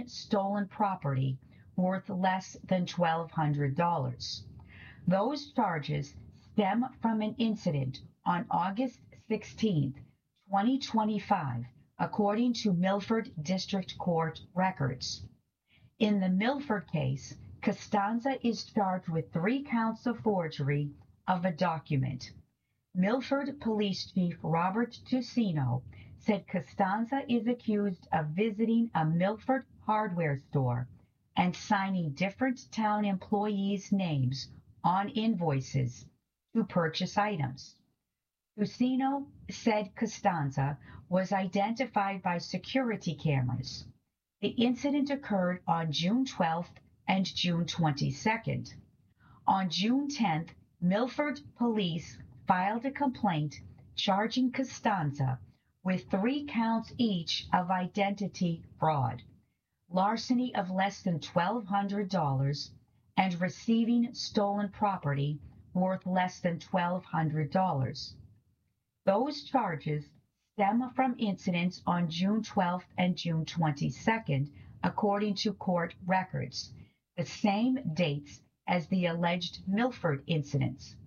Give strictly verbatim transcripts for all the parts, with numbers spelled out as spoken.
receiving stolen property worth less than twelve hundred dollars. Those charges stem from an incident on August sixteenth, twenty twenty-five, according to Milford District Court records. In the Milford case, Costanza is charged with three counts of forgery of a document. Milford Police Chief Robert Tusino said Costanza is accused of visiting a Milford hardware store and signing different town employees' names on invoices to purchase items. Tusino said Costanza was identified by security cameras. The incident occurred on June twelfth and June twenty-second. On June tenth, Milford police filed a complaint charging Costanza with three counts each of identity fraud, larceny of less than twelve hundred dollars, and receiving stolen property worth less than twelve hundred dollars. Those charges stem from incidents on June twelfth and June twenty-second, according to court records, the same dates as the alleged Milford incidents.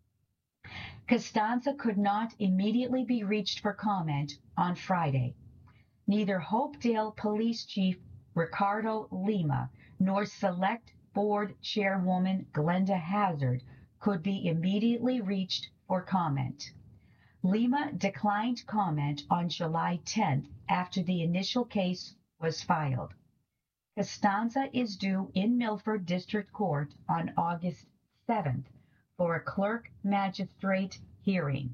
Costanza could not immediately be reached for comment on Friday. Neither Hopedale Police Chief Ricardo Lima nor Select Board Chairwoman Glenda Hazard could be immediately reached for comment. Lima declined comment on July tenth after the initial case was filed. Costanza is due in Milford District Court on August seventh for a clerk magistrate hearing.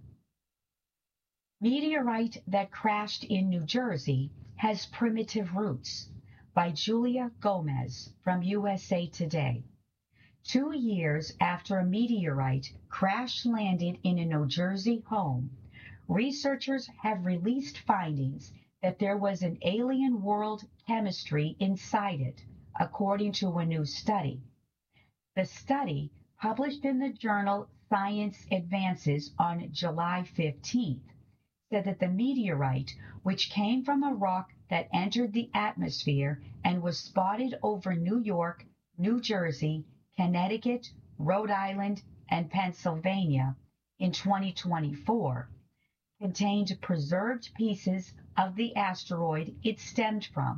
Meteorite that crashed in New Jersey has primitive roots, by Julia Gomez from U S A Today. Two years after a meteorite crash-landed in a New Jersey home, researchers have released findings that there was an alien world chemistry inside it, according to a new study. The study, published in the journal Science Advances on July fifteenth, said that the meteorite, which came from a rock that entered the atmosphere and was spotted over New York, New Jersey, Connecticut, Rhode Island, and Pennsylvania in twenty twenty-four, contained preserved pieces of the asteroid it stemmed from.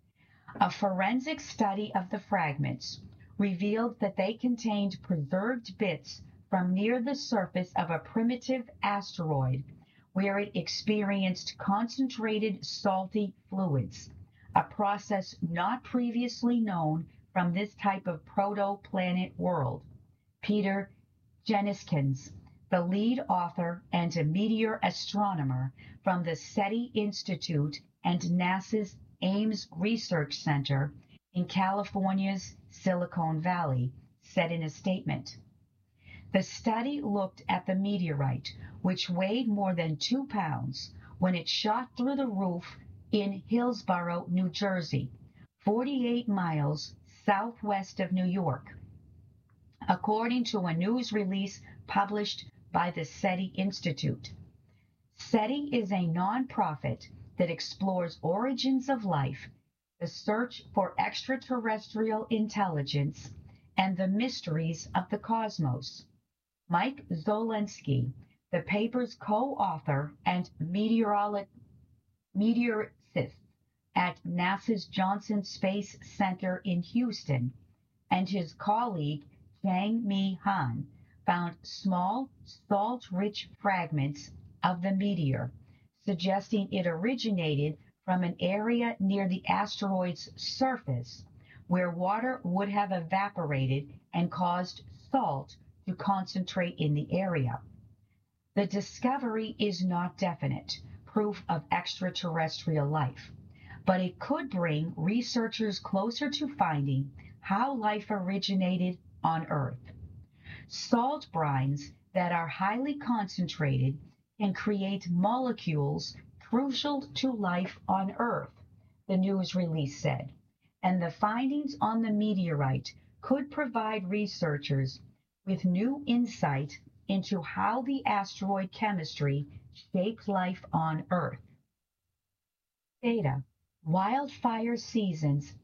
A forensic study of the fragments revealed that they contained preserved bits from near the surface of a primitive asteroid where it experienced concentrated salty fluids, a process not previously known from this type of protoplanet world. Peter Jeniskins, the lead author and a meteor astronomer from the SETI Institute and NASA's Ames Research Center in California's Silicon Valley, said in a statement. The study looked at the meteorite, which weighed more than two pounds, when it shot through the roof in Hillsborough, New Jersey, forty-eight miles southwest of New York, according to a news release published by the SETI Institute. SETI is a nonprofit that explores origins of life, the search for extraterrestrial intelligence, and the mysteries of the cosmos. Mike Zolensky, the paper's co-author and meteorologist meteoricist at NASA's Johnson Space Center in Houston, and his colleague Chang-Mi Han, found small, salt-rich fragments of the meteor, suggesting it originated from an area near the asteroid's surface where water would have evaporated and caused salt to concentrate in the area. The discovery is not definite proof of extraterrestrial life, but it could bring researchers closer to finding how life originated on Earth. Salt brines that are highly concentrated can create molecules crucial to life on Earth, the news release said, and the findings on the meteorite could provide researchers with new insight into how the asteroid chemistry shaped life on Earth. Data: wildfire seasons